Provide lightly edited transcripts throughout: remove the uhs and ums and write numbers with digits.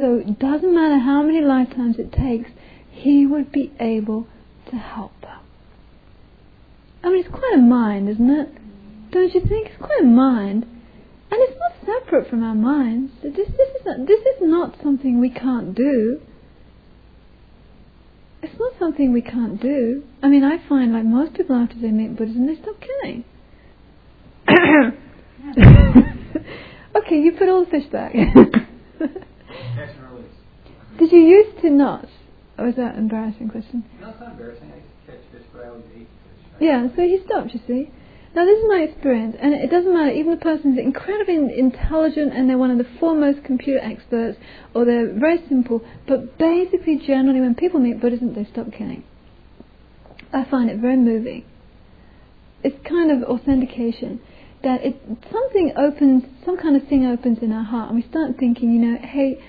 So it doesn't matter how many lifetimes it takes, he would be able to help her. I mean, it's quite a mind, isn't it? Don't you think? It's quite a mind. And it's not separate from our minds. This is not something we can't do. It's not something we can't do. I mean, I find like most people after they meet Buddhism, they stop killing. Okay, you put all the fish back. Did you used to not? Or was that an embarrassing question? No, it's not embarrassing. I used to catch fish, but I always ate fish. Yeah, so he stopped, you see. Now this is my experience, and it doesn't matter, even the person is incredibly intelligent and they're one of the foremost computer experts, or they're very simple, but basically generally when people meet Buddhism, they stop killing. I find it very moving. It's kind of authentication that some kind of thing opens in our heart, and we start thinking, hey,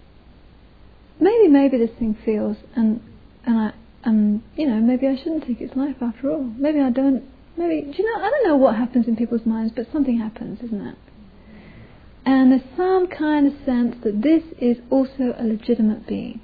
maybe this thing feels, and maybe I shouldn't take its life after all. Maybe I don't. Maybe, I don't know what happens in people's minds, but something happens, isn't it? And there's some kind of sense that this is also a legitimate being.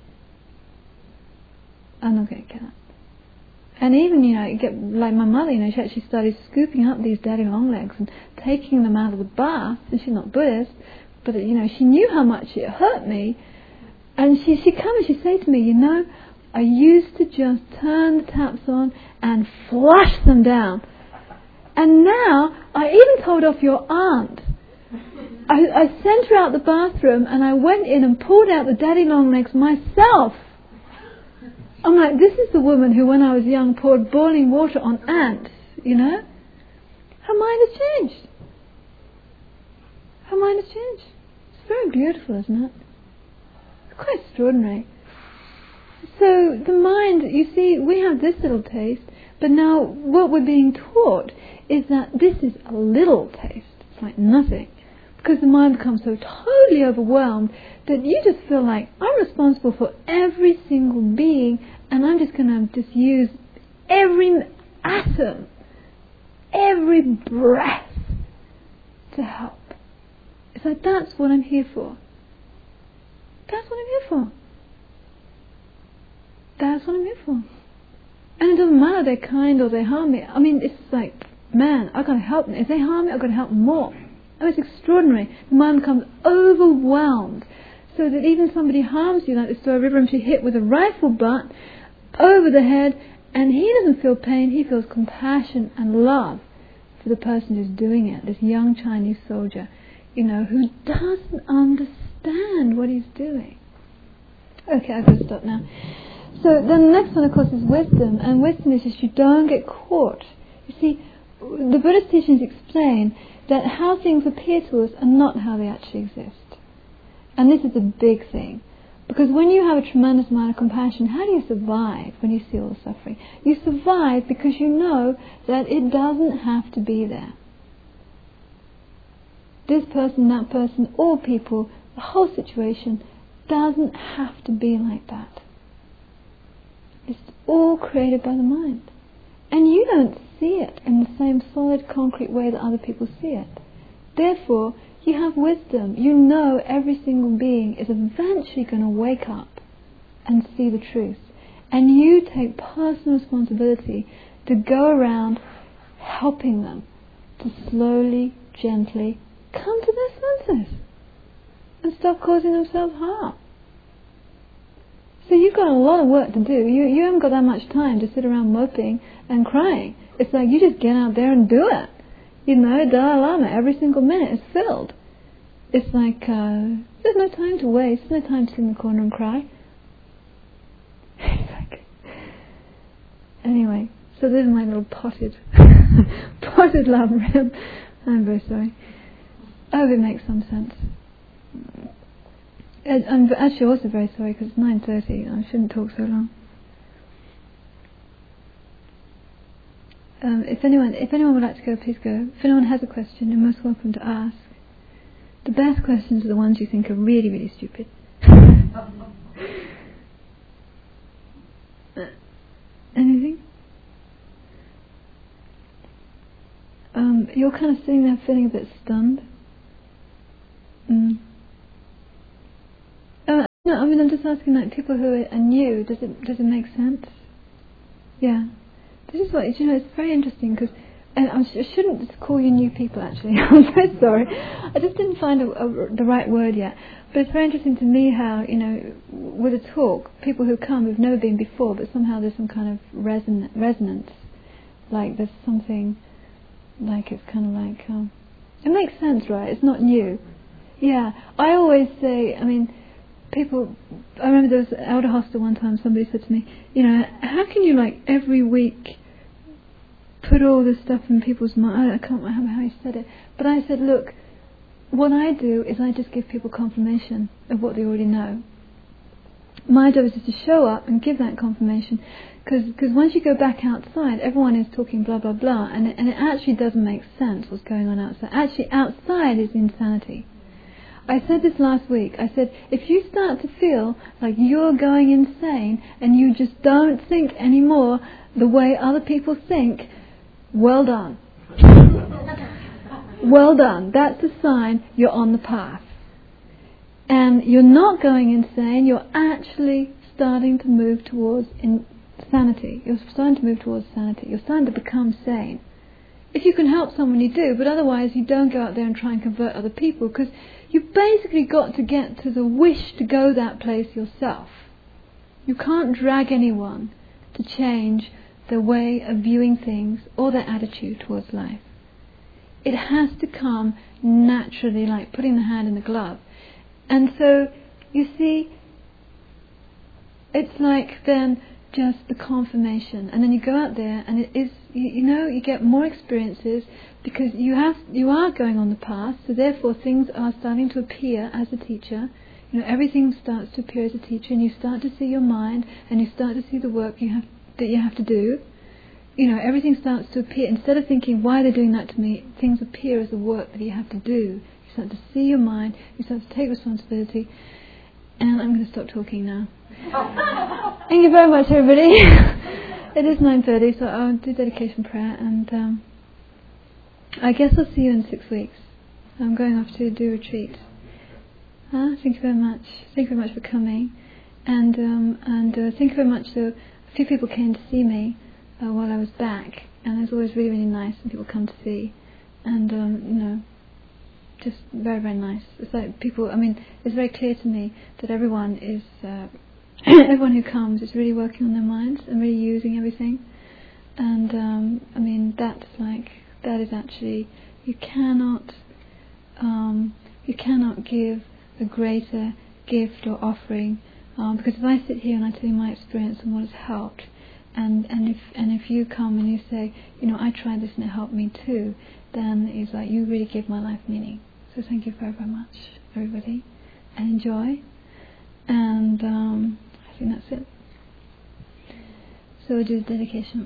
I'm not going to kill it. And even, you get, like my mother, she actually started scooping up these daddy long legs and taking them out of the bath, and she's not Buddhist, but, she knew how much it hurt me, and she'd come and she'd say to me, I used to just turn the taps on and flush them down. And now, I even told off your aunt. I sent her out the bathroom and I went in and pulled out the daddy long legs myself. I'm like, this is the woman who when I was young poured boiling water on ants, Her mind has changed. Her mind has changed. It's very beautiful, isn't it? It's quite extraordinary. So the mind, you see, we have this little taste, but now what we're being taught is that this is a little taste. It's like nothing. Because the mind becomes so totally overwhelmed that you just feel like I'm responsible for every single being, and I'm just going to just use every atom, every breath to help. It's like, that's what I'm here for. That's what I'm here for. That's what I'm here for. And it doesn't matter they're kind or they harm me. I mean, it's like, man, I've got to help them. If they harm me, I've got to help them more. And it's extraordinary. The mind becomes overwhelmed. So that even somebody harms you, like the story of Rinpoche hit with a rifle butt over the head, and he doesn't feel pain, he feels compassion and love for the person who's doing it, this young Chinese soldier, who doesn't understand what he's doing. Okay, I've got to stop now. So then the next one, of course, is wisdom. And wisdom is just you don't get caught. You see, the Buddhist teachings explain that how things appear to us are not how they actually exist. And this is a big thing. Because when you have a tremendous amount of compassion, how do you survive when you see all the suffering? You survive because you know that it doesn't have to be there. This person, that person, all people, the whole situation doesn't have to be like that. It's all created by the mind. And you don't see it in the same solid, concrete way that other people see it. Therefore, you have wisdom. You know every single being is eventually going to wake up and see the truth. And you take personal responsibility to go around helping them to slowly, gently come to their senses and stop causing themselves harm. So you've got a lot of work to do. You haven't got that much time to sit around moping and crying. It's like you just get out there and do it. Dalai Lama, every single minute is filled. It's like, there's no time to waste. There's no time to sit in the corner and cry. Anyway, so this is my little potted love rib. I'm very sorry. I hope it makes some sense. I'm actually also very sorry because it's 9:30 and I shouldn't talk so long. If anyone would like to go, please go. If anyone has a question, you're most welcome to ask. The best questions are the ones you think are really, really stupid. Anything? You're kind of sitting there feeling a bit stunned. No, I mean, I'm just asking, like, people who are new, does it make sense? Yeah. This is what, it's very interesting, because, and I shouldn't call you new people, actually. I'm so sorry. I just didn't find the right word yet. But it's very interesting to me how, with a talk, people who come who've never been before, but somehow there's some kind of resonance. Like there's something, like it's kind of like, it makes sense, right? It's not new. Yeah. I always say, I mean, people, I remember there was an elder hostel one time, somebody said to me, how can you, like, every week put all this stuff in people's mind? I can't remember how he said it. But I said, look, what I do is I just give people confirmation of what they already know. My job is just to show up and give that confirmation, because once you go back outside, everyone is talking blah blah blah, and it actually doesn't make sense what's going on outside. Actually, outside is insanity. I said this last week. I said, if you start to feel like you're going insane and you just don't think anymore the way other people think, well done. Well done. That's a sign you're on the path. And you're not going insane, you're actually starting to move towards sanity. You're starting to move towards sanity. You're starting to become sane. If you can help someone, you do, but otherwise you don't go out there and try and convert other people, because you've basically got to get to the wish to go that place yourself. You can't drag anyone to change their way of viewing things or their attitude towards life. It has to come naturally, like putting the hand in the glove. And so, you see, it's like then just the confirmation, and then you go out there and it is, you get more experiences, because you are going on the path, so therefore things are starting to appear as a teacher. Everything starts to appear as a teacher, and you start to see your mind, and you start to see the work that you have to do. Everything starts to appear. Instead of thinking, why are they doing that to me, things appear as the work that you have to do. You start to see your mind, you start to take responsibility. And I'm going to stop talking now. Thank you very much, everybody. It is 9:30, so I'll do dedication prayer, and I guess I'll see you in 6 weeks. I'm going off to do retreat. Thank you very much. Thank you very much for coming, and thank you very much. So a few people came to see me while I was back, and it's always really, really nice when people come to see, and just very, very nice. It's like people, it's very clear to me that everyone is, everyone who comes is really working on their minds and really using everything. And, that is actually, you cannot give a greater gift or offering, because if I sit here and I tell you my experience and what has helped, and if you come and you say, I tried this and it helped me too, then it's like you really give my life meaning. So thank you very, very much, everybody, and enjoy. And I think that's it. So we'll do the dedication.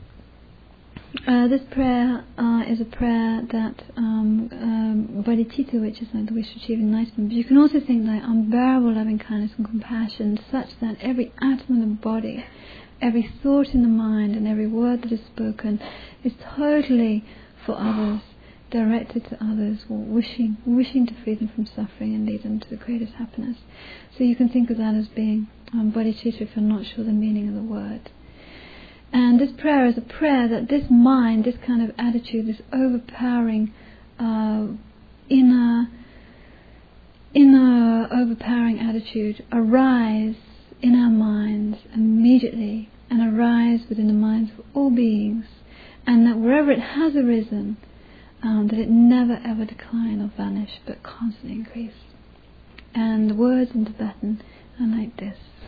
This prayer is a prayer that bodhicitta, which is like the wish to achieve enlightenment. But you can also think like unbearable loving kindness and compassion, such that every atom in the body, every thought in the mind, and every word that is spoken is totally for others, directed to others, or wishing to free them from suffering and lead them to the greatest happiness. So you can think of that as being bodhicitta if you're not sure the meaning of the word. And this prayer is a prayer that this mind, this kind of attitude, this overpowering inner overpowering attitude arise in our minds immediately, and arise within the minds of all beings, and that wherever it has arisen, that it never ever decline or vanish, but constantly increase. And the words in Tibetan are like this.